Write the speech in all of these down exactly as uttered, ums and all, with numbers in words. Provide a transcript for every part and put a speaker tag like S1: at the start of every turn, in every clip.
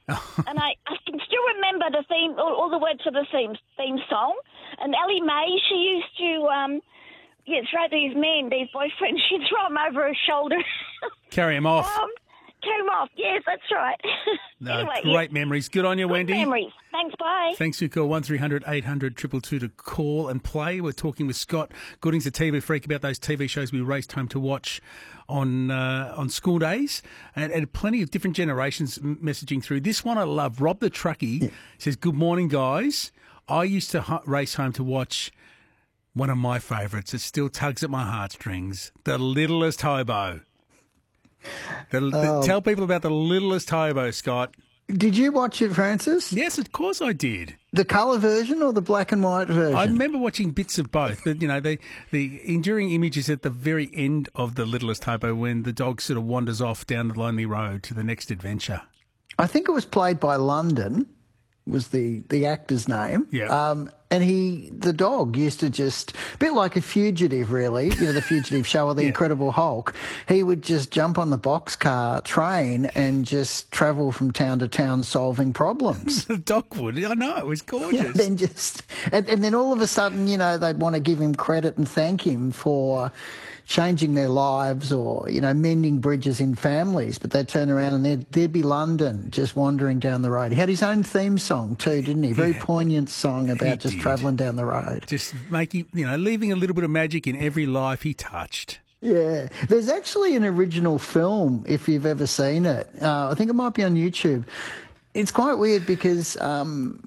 S1: and I, I can still remember the theme, all, all the words of the theme theme song. And Ellie Mae, she used to, um, yeah, throw these men, these boyfriends, she'd throw them over her shoulder.
S2: Carry him off.
S1: Um, carry them off, yes, that's right.
S2: No,
S1: anyway,
S2: great
S1: yeah.
S2: memories. Good on you,
S1: Good
S2: Wendy.
S1: memories. Thanks, bye.
S2: Thanks for your call. one three hundred eight hundred two two two to call and play. We're talking with Scott Goodings, a T V freak, about those T V shows we raced home to watch on uh, on school days, and, and plenty of different generations messaging through. This one I love. Rob the Truckie yeah. says, good morning, guys. I used to h- race home to watch one of my favourites. It still tugs at my heartstrings, The Littlest Hobo. The, the,
S3: oh.
S2: Tell people about The Littlest Hobo, Scott.
S3: Did you watch it, Francis?
S2: Yes, of course I did.
S3: The colour version or the black and white version?
S2: I remember watching bits of both, but, you know, the, the enduring image is at the very end of The Littlest Hobo when the dog sort of wanders off down the lonely road to the next adventure.
S3: I think it was played by London, was the, the actor's name.
S2: Yeah.
S3: Um, and he, the dog used to just, a bit like a fugitive, really, you know, the Fugitive show or the yeah. Incredible Hulk. He would just jump on the boxcar train and just travel from town to town solving problems.
S2: The dog would. I know, it was gorgeous.
S3: Yeah, then just, and, and then all of a sudden, you know, they'd want to give him credit and thank him for changing their lives or, you know, mending bridges in families, but they'd turn around and there'd, there'd be London just wandering down the road. He had his own theme song too, didn't he? Very yeah. poignant song about he just did. travelling down the road.
S2: Just making, you know, leaving a little bit of magic in every life he touched.
S3: Yeah. There's actually an original film, if you've ever seen it. Uh, I think it might be on YouTube. It's quite weird because um,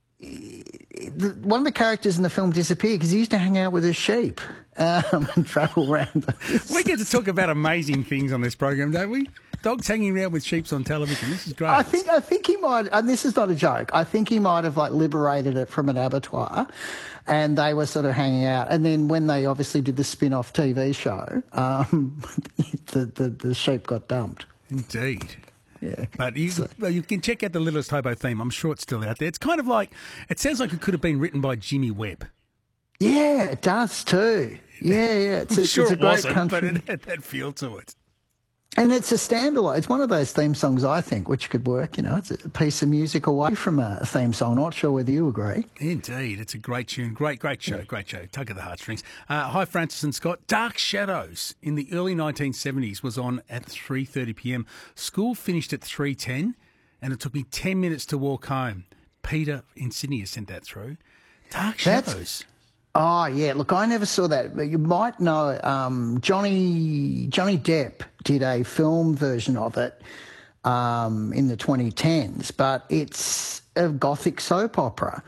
S3: the, one of the characters in the film disappeared because he used to hang out with his sheep. Um, and travel around.
S2: We get to talk about amazing things on this program, don't we? Dogs hanging around with sheep on television. This is great.
S3: I think I think he might, and this is not a joke. I think he might have like liberated it from an abattoir, and they were sort of hanging out. And then when they obviously did the spin-off T V show, um, the, the the sheep got dumped.
S2: Indeed.
S3: Yeah.
S2: But you, so, well, you can check out the Littlest Hobo theme. I'm sure it's still out there. It's kind of like, it sounds like it could have been written by Jimmy Webb.
S3: Yeah, it does too. Yeah, yeah. It's, a,
S2: sure
S3: it's a
S2: it
S3: great
S2: wasn't,
S3: country.
S2: but it had that feel to it.
S3: And it's a standalone. It's one of those theme songs, I think, which could work. You know, it's a piece of music away from a theme song. Not sure whether you agree.
S2: Indeed. It's a great tune. Great, great show. Yeah. Great show. Tug of the heartstrings. Uh, hi, Francis and Scott. Dark Shadows in the early nineteen seventies was on at three thirty p m. School finished at three ten, and it took me ten minutes to walk home. Peter in Sydney has sent that through. Dark Shadows. That's-
S3: Oh, yeah. Look, I never saw that. But you might know um, Johnny Johnny Depp did a film version of it um, in the twenty tens, but it's a gothic soap opera.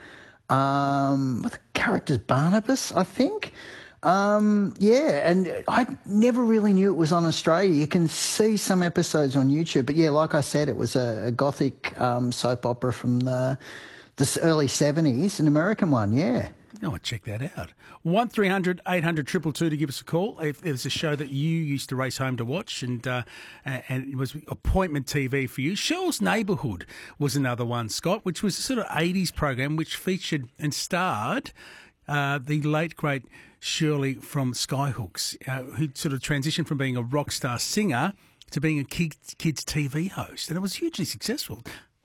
S3: Um, with the character's Barnabas, I think. Um, yeah, and I never really knew it was on Australia. You can see some episodes on YouTube. But, yeah, like I said, it was a, a gothic um, soap opera from the, the early seventies, an American one, yeah.
S2: Oh, check that out. one three hundred eight hundred two two two to give us a call. If there's a show that you used to race home to watch and uh, and it was appointment T V for you. Shell's Neighbourhood was another one, Scott, which was a sort of eighties program which featured and starred uh, the late, great Shirley from Skyhooks, uh, who sort of transitioned from being a rock star singer to being a kids, kids T V host. And it was hugely successful.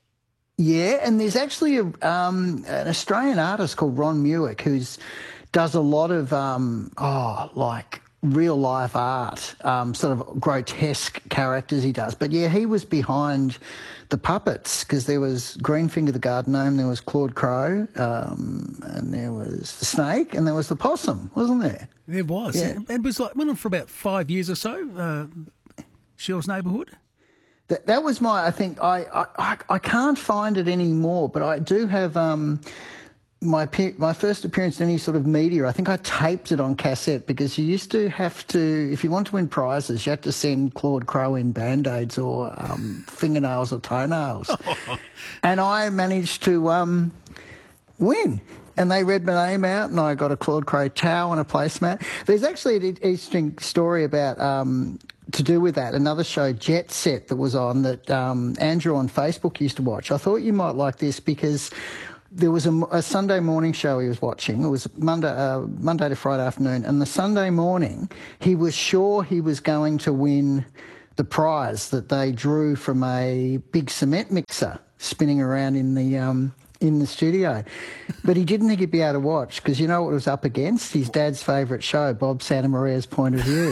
S3: Yeah, and there's actually a, um, an Australian artist called Ron Muick who's does a lot of, um, oh, like real-life art, um, sort of grotesque characters he does. But, yeah, he was behind the puppets because there was Greenfinger the Garden Gnome, there was Claude Crow, um, and there was the snake, and there was the possum, wasn't there?
S2: There was.
S3: Yeah.
S2: It was like, went on for about five years or so, uh, Shell's Neighbourhood.
S3: That, that was my, I think, I, I, I can't find it anymore, but I do have um, my my first appearance in any sort of media. I think I taped it on cassette because you used to have to, if you want to win prizes, you had to send Claude Crow in Band-Aids or um, fingernails or toenails. And I managed to um, win. And they read my name out, and I got a Claude Crow towel and a placemat. There's actually an interesting story about... Um, to do with that, another show, Jet Set, that was on that um, Andrew on Facebook used to watch. I thought you might like this because there was a, a Sunday morning show he was watching. It was Monday, uh, Monday to Friday afternoon, and the Sunday morning he was sure he was going to win the prize that they drew from a big cement mixer spinning around in the um, in the studio. But he didn't think he'd be able to watch because you know what it was up against? His dad's favourite show, Bob Santamaria's Point of View.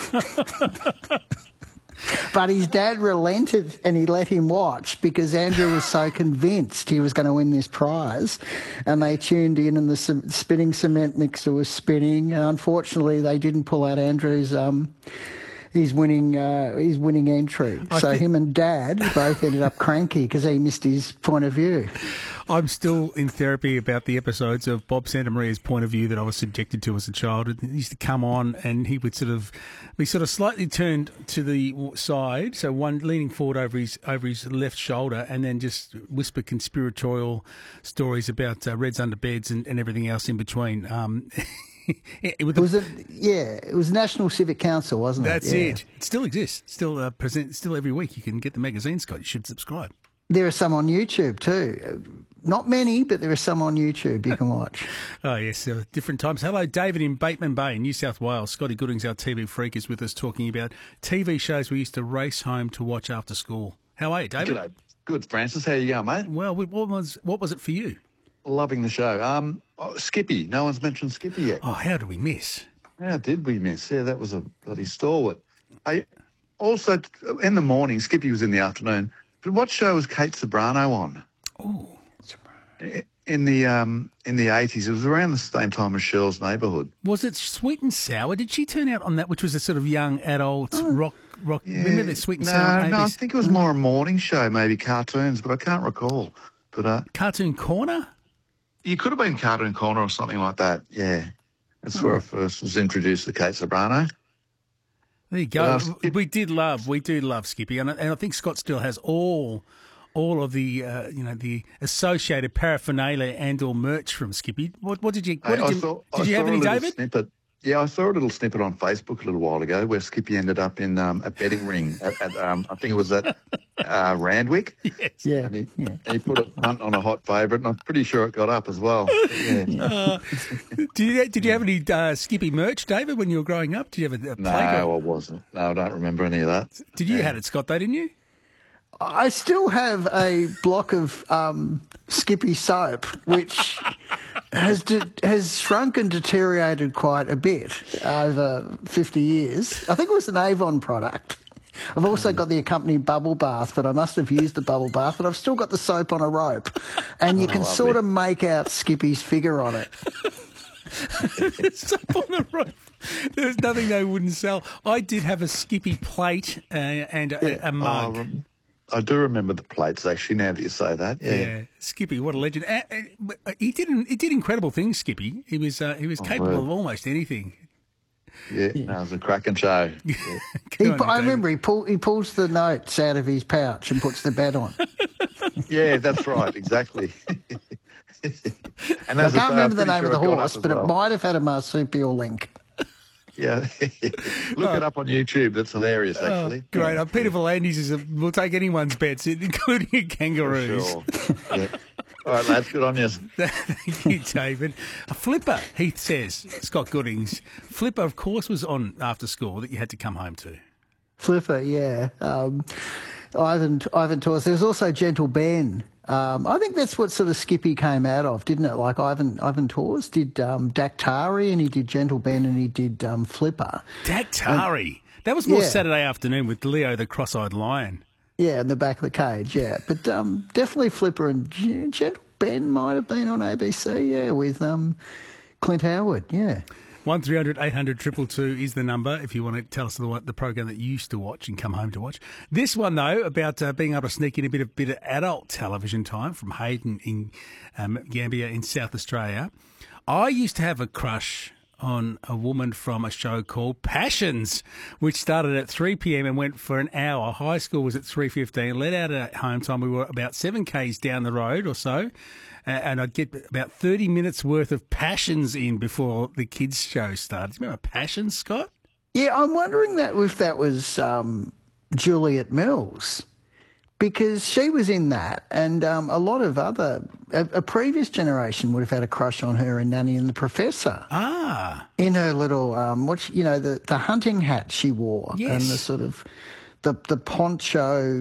S3: But his dad relented and he let him watch because Andrew was so convinced he was going to win this prize. And they tuned in and the c- spinning cement mixer was spinning. And unfortunately, they didn't pull out Andrew's um, his winning uh, his winning entry. I so think... him and Dad both ended up cranky because he missed his point of view.
S2: I'm still in therapy about the episodes of Bob Santamaria's Point of View that I was subjected to as a child. It used to come on and he would sort of be sort of slightly turned to the side, so one leaning forward over his over his left shoulder, and then just whisper conspiratorial stories about uh, Reds under beds and, and everything else in between. Um, it was,
S3: was it? Yeah, it was National Civic Council, wasn't it?
S2: That's
S3: yeah.
S2: it. It still exists. Still uh, present. Still every week you can get the magazine, Scott. You should subscribe.
S3: There are some on YouTube too. Not many, but there are some on YouTube you can watch.
S2: Oh, yes, uh, different times. Hello, David in Bateman Bay, New South Wales. Scotty Goodings, our T V freak, is with us talking about T V shows we used to race home to watch after school. How are you, David?
S4: G'day. Good, Francis. How you going, mate?
S2: Well, what was what was it for you?
S4: Loving the show. Um, oh, Skippy. No one's mentioned Skippy yet.
S2: Oh, how did we miss?
S4: How did we miss? Yeah, that was a bloody stalwart. I also, in the morning, Skippy was in the afternoon. But what show was Kate Sobrano on?
S2: Oh.
S4: In the um in the eighties, it was around the same time as Shirl's Neighbourhood.
S2: Was it Sweet and Sour? Did she turn out on that, which was a sort of young adult oh, rock rock? Yeah. Remember that Sweet and
S4: no,
S2: Sour?
S4: No, I think it was more a morning show, maybe cartoons, but I can't recall. But uh,
S2: Cartoon Corner?
S4: You could have been Cartoon Corner or something like that. Yeah, that's oh. where I first was introduced to Kate Sobrano.
S2: There you go. Uh, we did love, we do love Skippy, and, and I think Scott still has all. all of the, uh, you know, the associated paraphernalia and or merch from Skippy. What, what did you, what did
S4: I,
S2: you,
S4: I saw,
S2: did
S4: I
S2: you have any, David?
S4: Snippet. Yeah, I saw a little snippet on Facebook a little while ago where Skippy ended up in um, a betting ring at, at um, I think it was at uh, Randwick.
S2: Yes.
S3: Yeah.
S4: And he,
S3: yeah.
S4: he put a punt on a hot favourite, and I'm pretty sure it got up as well. Yeah.
S2: Uh, did you did you have any uh, Skippy merch, David, when you were growing up? Did you have a, a
S4: No,
S2: playground?
S4: I wasn't. No, I don't remember any of that.
S2: Did you
S4: yeah.
S2: had it, Scott, though, didn't you?
S3: I still have a block of um, Skippy soap, which has de- has shrunk and deteriorated quite a bit over fifty years. I think it was an Avon product. I've also got the accompanying bubble bath, but I must have used the bubble bath, but I've still got the soap on a rope. And you can oh, sort of make out Skippy's figure on it.
S2: Soap on a rope. There's nothing they wouldn't sell. I did have a Skippy plate uh, and a,
S4: yeah.
S2: a mug.
S4: Oh, I do remember the plates, actually, now that you say that. Yeah,
S2: yeah. Skippy, what a legend. Uh, uh, he did he did incredible things, Skippy. He was uh, he was oh, capable well. of almost anything.
S4: Yeah, yeah. No, it was a cracking show. Yeah.
S3: he, on, I remember he, pull, he pulls the notes out of his pouch and puts the bet on.
S4: Yeah, that's right, exactly.
S3: And I can't remember the name sure of the horse, but well. It might have had a marsupial link.
S4: Yeah, look oh. it up on YouTube. That's hilarious, actually.
S2: Oh, great. Uh, Peter Volandis is a, we'll take anyone's bets, including a kangaroos.
S4: Sure. Yeah. All right, lads, good on you.
S2: Thank you, David. A Flipper, Heath says, Scott Goodings. Flipper, of course, was on after school that you had to come home to.
S3: Flipper, yeah. Um, Ivan, Ivan Tors. There was also Gentle Ben. Um, I think that's what sort of Skippy came out of, didn't it? Like Ivan Ivan Tors did um, Daktari and he did Gentle Ben and he did um, Flipper.
S2: Daktari? And, that was more yeah. Saturday afternoon with Leo the cross-eyed lion.
S3: Yeah, in the back of the cage, yeah. But um, definitely Flipper and Gentle Ben might have been on A B C, yeah, with um, Clint Howard, yeah.
S2: one three hundred eight hundred two two two is the number if you want to tell us the, the program that you used to watch and come home to watch. This one, though, about uh, being able to sneak in a bit of bit of adult television time from Hayden in um, Gambia in South Australia. I used to have a crush on a woman from a show called Passions, which started at three p.m. and went for an hour. High school was at three fifteen. Let out at home time. We were about seven k's down the road or so. And I'd get about thirty minutes worth of Passions in before the kids' show started. Do you remember Passions, Scott?
S3: Yeah, I'm wondering that if that was um, Juliet Mills, because she was in that, and um, a lot of other a, a previous generation would have had a crush on her in Nanny and the Professor.
S2: Ah,
S3: in her little um, what you know the the hunting hat she wore,
S2: yes.
S3: and the sort of the the poncho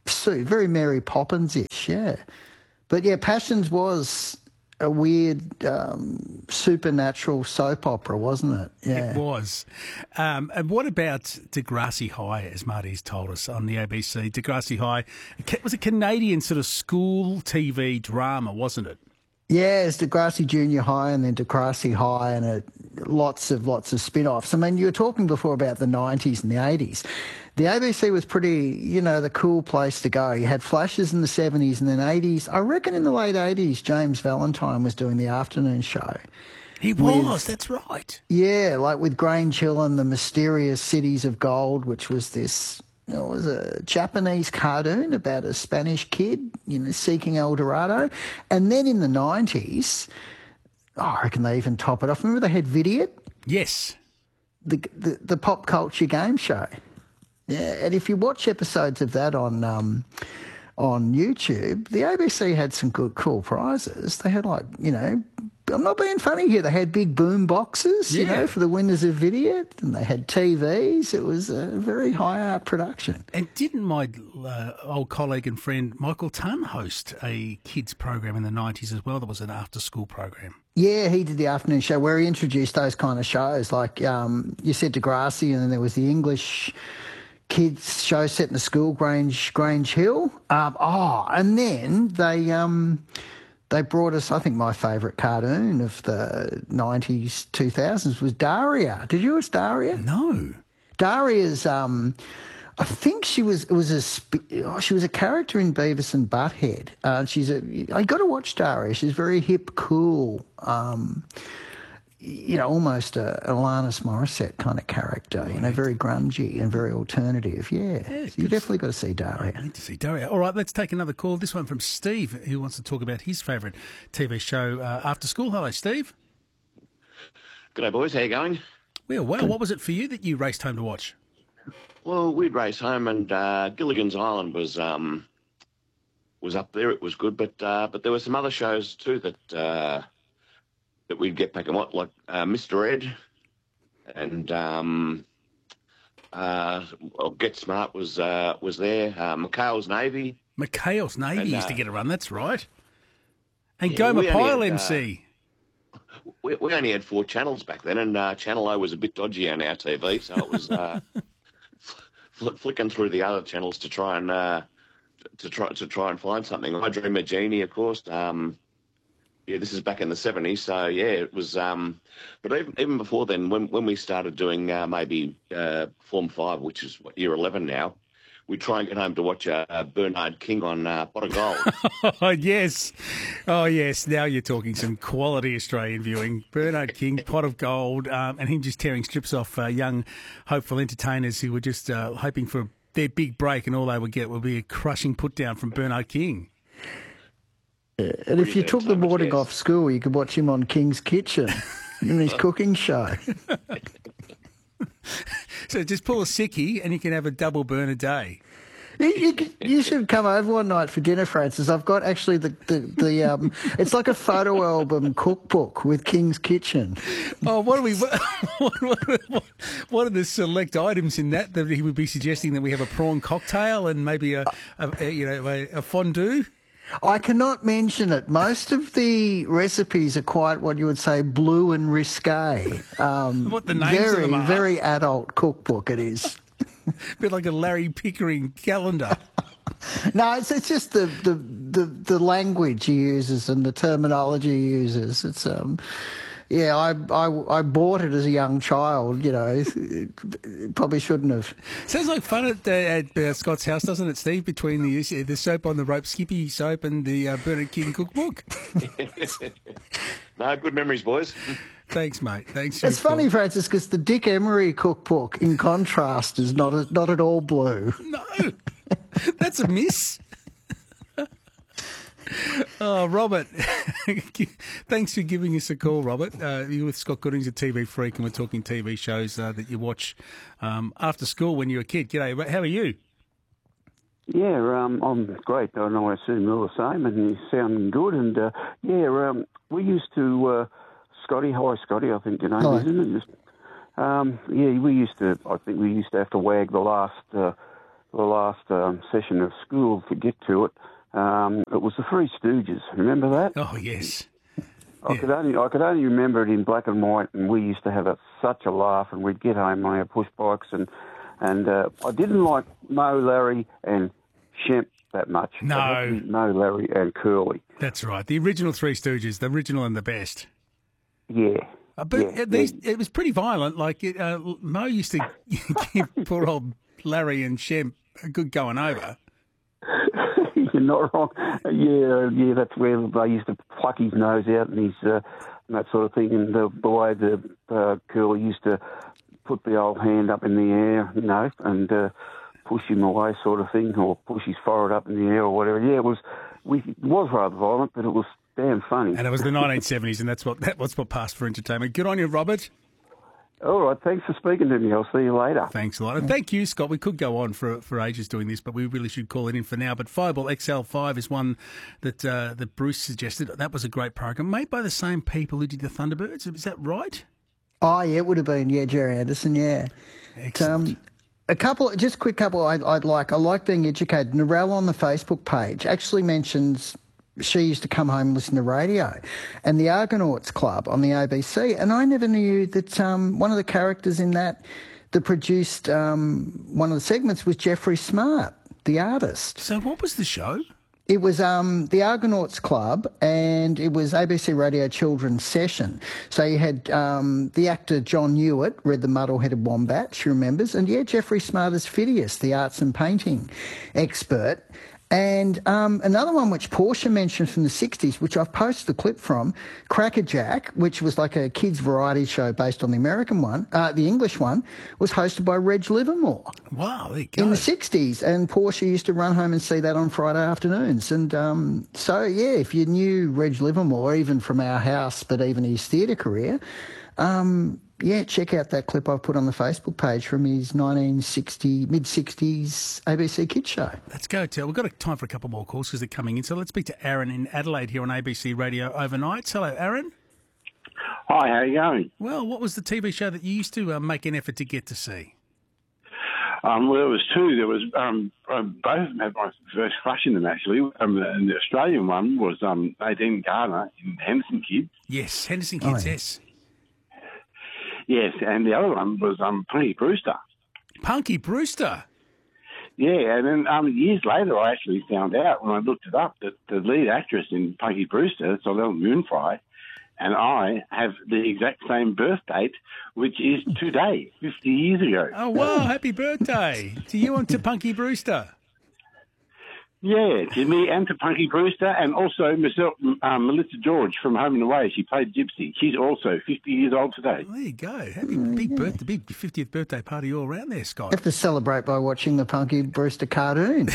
S3: so very Mary Poppins-ish, yeah. But yeah, Passions was a weird um, supernatural soap opera, wasn't it? Yeah.
S2: It was. Um, and what about Degrassi High, as Marty's told us on the A B C? Degrassi High, it was a Canadian sort of school T V drama, wasn't it?
S3: Yeah, it's Degrassi Junior High and then Degrassi High and a, lots of lots of spin-offs. I mean, you were talking before about the nineties and the eighties. The A B C was pretty, you know, the cool place to go. You had flashes in the seventies and then eighties. I reckon in the late eighties, James Valentine was doing the afternoon show.
S2: He was, that's right.
S3: Yeah, like with Grange Hill and the Mysterious Cities of Gold, which was this, you know, it was a Japanese cartoon about a Spanish kid, you know, seeking El Dorado. And then in the nineties, oh, I reckon they even top it off. Remember they had Vidiot?
S2: Yes.
S3: The, the, the pop culture game show. Yeah, and if you watch episodes of that on um, on YouTube, the A B C had some good, cool prizes. They had like, you know, I'm not being funny here. They had big boom boxes, you
S2: Yeah.
S3: know, for the winners of Vidiot, and they had T Vs. It was a very high art production.
S2: And didn't my uh, old colleague and friend Michael Tunn host a kids program in the nineties as well? That was an after-school program.
S3: Yeah, he did the afternoon show where he introduced those kind of shows. Like um, you said, Degrassi, and then there was the English kids show set in the school, Grange Grange Hill. Um, oh, and then they um, they brought us, I think my favourite cartoon of the nineties, two thousands was Daria. Did you watch Daria?
S2: No.
S3: Daria's, um, I think she was, it was a, sp- oh, she was a character in Beavis and Butthead. Uh, she's a, I got to watch Daria. She's very hip, cool, um, you know, almost a Alanis Morissette kind of character, you know, very grungy and very alternative. Yeah,
S2: Yeah,
S3: so you definitely got to see Daria.
S2: I need to see Daria. All right, let's take another call. This one from Steve, who wants to talk about his favourite T V show uh, after school. Hello, Steve.
S5: G'day, boys. How you going?
S2: Well, well, what was it for you that you raced home to watch?
S5: Well, we'd race home, and uh, Gilligan's Island was um, was up there. It was good, but uh, but there were some other shows too that uh, that we'd get back and watch, like uh, Mister Ed, and um, uh, well, Get Smart was uh, was there. Uh, McHale's Navy.
S2: McHale's Navy
S5: And, uh,
S2: used to get a run, that's right. And
S5: Yeah,
S2: Goma
S5: we only
S2: Pile
S5: had, uh,
S2: M C.
S5: We, we only had four channels back then, and uh, Channel O was a bit dodgy on our T V, so it was uh, fl- flicking through the other channels to try and uh, to try to try and find something. I Dream of Jeannie, of course. Um, yeah, this is back in the seventies, so yeah, it was. Um, but even even before then, when when we started doing uh, maybe uh, Form Five, which is what, year eleven now, we try and get home to watch uh, Bernard King on uh, Pot of Gold.
S2: Oh, yes. Oh, yes. Now you're talking some quality Australian viewing. Bernard King, Pot of Gold, um, and him just tearing strips off uh, young, hopeful entertainers who were just uh, hoping for their big break, and all they would get would be a crushing put down from Bernard King.
S3: Yeah. And if you took the
S5: times,
S3: morning
S5: yes.
S3: off school, you could watch him on King's Kitchen in his cooking show.
S2: So just pull a sickie and you can have a double burn a day.
S3: You, you, you should come over one night for dinner, Francis. I've got actually the, the, the um, it's like a photo album cookbook with King's Kitchen.
S2: Oh, what are we? What, what, what, what are the select items in that that he would be suggesting that we have a prawn cocktail and maybe a, a, a you know a, a fondue?
S3: I cannot mention it. Most of the recipes are quite what you would say blue and risque. Um,
S2: What the names of
S3: very,
S2: them are.
S3: very adult cookbook it is.
S2: A bit like a Larry Pickering calendar.
S3: No, it's it's just the, the, the, the language he uses and the terminology he uses. It's um, yeah, I, I I bought it as a young child. You know, probably shouldn't have.
S2: Sounds like fun at, uh, at uh, Scott's house, doesn't it, Steve? Between the the soap on the rope, Skippy soap, and the uh, Bernard King cookbook.
S5: No, good memories, boys.
S2: Thanks, mate. Thanks. For
S3: It's
S2: your
S3: funny,
S2: call.
S3: Francis, because the Dick Emery cookbook, in contrast, is not a, not at all blue.
S2: No, that's a miss. Oh, Robert, thanks for giving us a call, Robert. Uh, you're with Scott Goodings, a T V freak, and we're talking T V shows uh, that you watch um, after school when you're a kid. G'day, how are you?
S6: Yeah, um, I'm great. I know I assume you're the same, and you sound good. And uh, yeah, um, we used to uh, Scotty, hi Scotty, I think your name
S3: Hi.
S6: is, isn't it? Just, um, yeah, we used to. I think we used to have to wag the last uh, the the last um, session of school to get to it. Um, it was the Three Stooges. Remember that?
S2: Oh, yes.
S6: I
S2: Yeah.
S6: could only I could only remember it in black and white, and we used to have a, such a laugh, and we'd get home on our push bikes, and and uh, I didn't like Mo, Larry, and Shemp that much.
S2: No.
S6: It had to be Mo, Larry, and Curly.
S2: That's right. The original Three Stooges, the original and the best.
S6: Yeah.
S2: Uh, but
S6: yeah,
S2: uh, these,
S6: yeah.
S2: it was pretty violent. Like it, uh, Mo used to give poor old Larry and Shemp a good going over.
S6: You're not wrong. Yeah, yeah, that's where they used to pluck his nose out and his uh, and that sort of thing. And the, the way the uh, Curly used to put the old hand up in the air, you know, and uh, push him away, sort of thing, or push his forehead up in the air or whatever. Yeah, it was. We, it was rather violent, but it was damn funny.
S2: And it was the nineteen seventies, and that's what that was what passed for entertainment. Good on you, Robert.
S6: All right, thanks for speaking to me. I'll see you later.
S2: Thanks a lot. And thank you, Scott. We could go on for for ages doing this, but we really should call it in for now. But Fireball X L five is one that uh, that Bruce suggested. That was a great program, made by the same people who did the Thunderbirds. Is that right?
S3: Oh, yeah, it would have been, yeah, Jerry Anderson, yeah.
S2: Excellent.
S3: Um, a couple, just a quick couple I'd, I'd like. I like being educated. Narelle on the Facebook page actually mentions she used to come home and listen to radio, and the Argonauts Club on the A B C. And I never knew that um, one of the characters in that that produced um, one of the segments was Jeffrey Smart, the artist.
S2: So what was the show?
S3: It was um, the Argonauts Club, and it was A B C Radio Children's Session. So you had um, the actor John Hewitt, read the Muddle-Headed Wombat, she remembers, and yeah, Jeffrey Smart as Phidias, the arts and painting expert. And um, another one which Portia mentioned from the sixties, which I've posted a clip from, Crackerjack, which was like a kids' variety show based on the American one, uh, the English one, was hosted by Reg Livermore.
S2: Wow, there you go.
S3: In the sixties, and Portia used to run home and see that on Friday afternoons. And um, so, yeah, if you knew Reg Livermore, even from Our House, but even his theatre career, um, yeah, check out that clip I've put on the Facebook page from his nineteen sixty, mid-sixties A B C Kids show.
S2: Let's go, Tel. We've got time for a couple more calls because they're coming in. So let's speak to Aaron in Adelaide here on A B C Radio Overnight. Hello, Aaron.
S7: Hi, how are you going?
S2: Well, what was the T V show that you used to uh, make an effort to get to see?
S7: Um, well, there was two. There was um, um, both of them had my first crush in them, actually. Um, and the Australian one was um, Nadine Garner in Henderson Kids.
S2: Yes, Henderson Kids,
S3: Oh, yeah.
S2: yes.
S7: Yes, and the other one was um, Punky Brewster.
S2: Punky Brewster.
S7: Yeah, and then um, years later, I actually found out when I looked it up that the lead actress in Punky Brewster, Solel Moonfry, and I have the exact same birth date, which is today, fifty years ago.
S2: Oh, wow, happy birthday to you and to Punky Brewster.
S7: Yeah, to me and to Punky Brewster, and also myself, um, Melissa George from Home and Away. She played Gypsy. She's also fifty years old today.
S2: There you go. Happy big birthday, big fiftieth birthday party all around there,
S3: You
S2: Scott.
S3: have to celebrate by watching the Punky Brewster cartoon.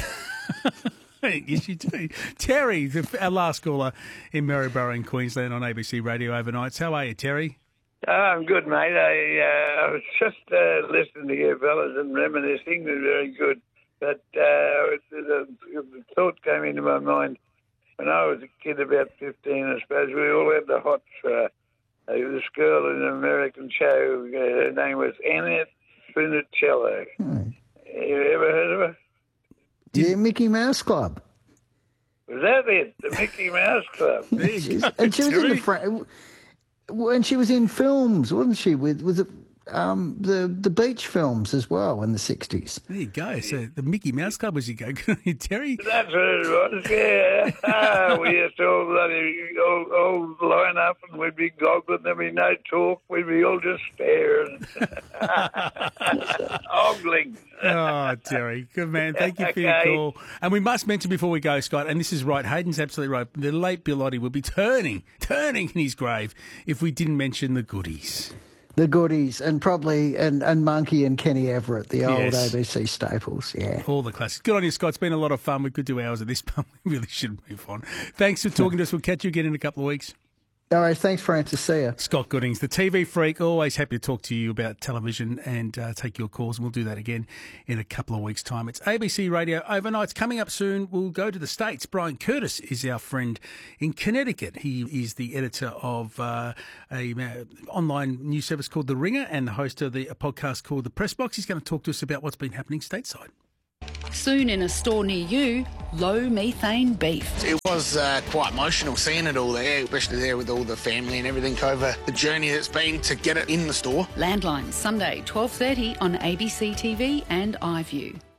S2: Yes, you do. Terry, the, our last caller in Maryborough in Queensland on A B C Radio Overnights. How are you, Terry?
S8: Oh, I'm good, mate. I, uh, I was just uh, listening to you fellas and reminiscing. It was very good. But uh, the, the thought came into my mind when I was a kid, about fifteen, I suppose. We all had the hots for uh, this girl in an American show. Uh, her name was Annette Funicello.
S3: Hmm.
S8: You ever heard of her?
S3: Yeah, Mickey Mouse Club.
S8: Was that it? The Mickey Mouse Club?
S2: There you
S3: She's-
S2: go,
S3: and she was in
S2: Terry.
S3: the front. When she was in films, wasn't she? With was it um, the the beach films as well in the sixties?
S2: There you go. So the Mickey Mouse Club was you go. Good on you, Terry.
S8: That's what it was, yeah. Ah, we used to all, bloody, all, all line up and we'd be goggling, there'd be no talk, we'd be all just staring. Ogling.
S2: Oh, Terry. Good man. Thank you for your
S8: Okay.
S2: call. And we must mention before we go, Scott, and this is right, Hayden's absolutely right. The late Bill Oddie would be turning, turning in his grave if we didn't mention the goodies.
S3: The goodies, and probably and, and Monkey and Kenny Everett, the old
S2: Yes.
S3: A B C staples. Yeah.
S2: All the classics. Good on you, Scott. It's been a lot of fun. We could do hours of this, but we really should move on. Thanks for talking to us. We'll catch you again in a couple of weeks.
S3: All right. Thanks, Francis. See ya.
S2: Scott Goodings, the T V freak, always happy to talk to you about television and uh, take your calls. And we'll do that again in a couple of weeks' time. It's A B C Radio Overnights. Coming up soon, we'll go to the States. Brian Curtis is our friend in Connecticut. He is the editor of uh, a uh, online news service called The Ringer and the host of the a podcast called The Press Box. He's going to talk to us about what's been happening stateside.
S9: Soon in a store near you, low methane beef.
S10: It was uh, quite emotional seeing it all there, especially there with all the family and everything over the journey that's been to get it in the store.
S9: Landline, Sunday, twelve thirty on A B C T V and iView.